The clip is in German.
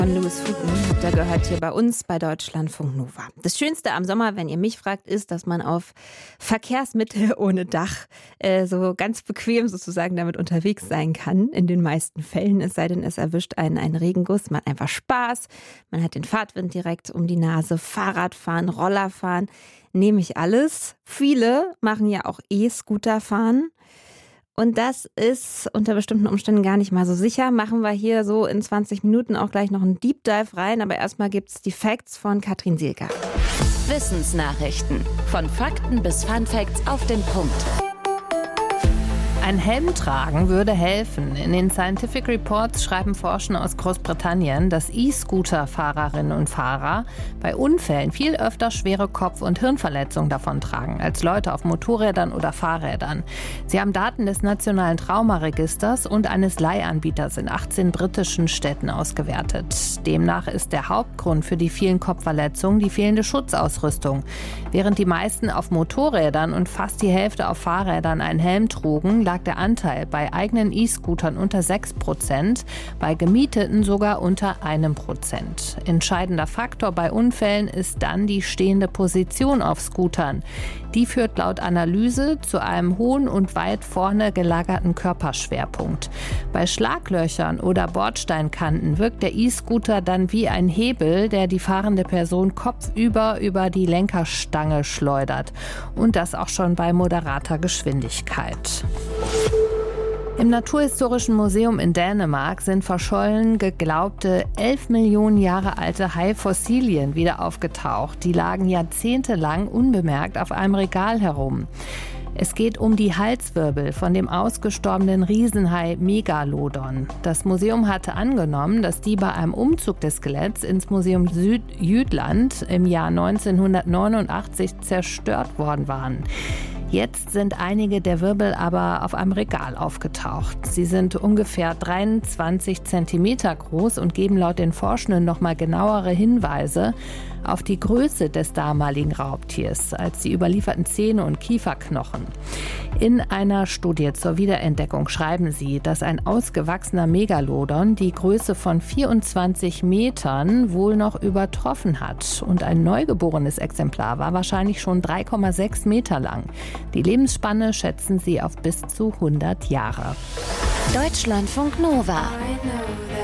Von Louis Fulton habt ihr gehört hier bei uns bei Deutschlandfunk Nova. Das Schönste am Sommer, wenn ihr mich fragt, ist, dass man auf Verkehrsmittel ohne Dach so ganz bequem sozusagen damit unterwegs sein kann. In den meisten Fällen, es sei denn, es erwischt einen ein Regenguss. Man hat einfach Spaß, man hat den Fahrtwind direkt um die Nase. Fahrradfahren, Rollerfahren, nehme ich alles. Viele machen ja auch E-Scooter fahren. Und das ist unter bestimmten Umständen gar nicht mal so sicher. Machen wir hier so in 20 Minuten auch gleich noch einen Deep Dive rein. Aber erstmal gibt's die Facts von Katrin Sielker. Wissensnachrichten. Von Fakten bis Fun Facts auf den Punkt. Ein Helm tragen würde helfen. In den Scientific Reports schreiben Forscher aus Großbritannien, dass E-Scooter-Fahrerinnen und Fahrer bei Unfällen viel öfter schwere Kopf- und Hirnverletzungen davontragen als Leute auf Motorrädern oder Fahrrädern. Sie haben Daten des Nationalen Traumaregisters und eines Leihanbieters in 18 britischen Städten ausgewertet. Demnach ist der Hauptgrund für die vielen Kopfverletzungen die fehlende Schutzausrüstung. Während die meisten auf Motorrädern und fast die Hälfte auf Fahrrädern einen Helm trugen, lag der Anteil bei eigenen E-Scootern unter 6%, bei gemieteten sogar unter 1%. Entscheidender Faktor bei Unfällen ist dann die stehende Position auf Scootern. Die führt laut Analyse zu einem hohen und weit vorne gelagerten Körperschwerpunkt. Bei Schlaglöchern oder Bordsteinkanten wirkt der E-Scooter dann wie ein Hebel, der die fahrende Person kopfüber über die Lenkerstange schleudert. Und das auch schon bei moderater Geschwindigkeit. Im Naturhistorischen Museum in Dänemark sind verschollen geglaubte 11 Millionen Jahre alte Haifossilien wieder aufgetaucht. Die lagen jahrzehntelang unbemerkt auf einem Regal herum. Es geht um die Halswirbel von dem ausgestorbenen Riesenhai Megalodon. Das Museum hatte angenommen, dass die bei einem Umzug des Skeletts ins Museum Südjütland im Jahr 1989 zerstört worden waren. Jetzt sind einige der Wirbel aber auf einem Regal aufgetaucht. Sie sind ungefähr 23 Zentimeter groß und geben laut den Forschenden nochmal genauere Hinweise auf die Größe des damaligen Raubtiers als die überlieferten Zähne und Kieferknochen. In einer Studie zur Wiederentdeckung schreiben sie, dass ein ausgewachsener Megalodon die Größe von 24 Metern wohl noch übertroffen hat. Und ein neugeborenes Exemplar war wahrscheinlich schon 3,6 Meter lang. Die Lebensspanne schätzen sie auf bis zu 100 Jahre. Deutschlandfunk Nova.